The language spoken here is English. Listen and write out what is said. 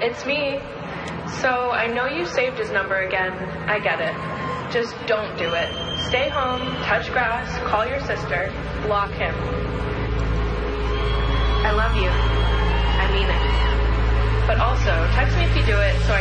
It's me. So, I know you saved his number again. I get it. Just don't do it. Stay home, touch grass, call your sister, block him. I love you. I mean it. But also, text me if you do it so I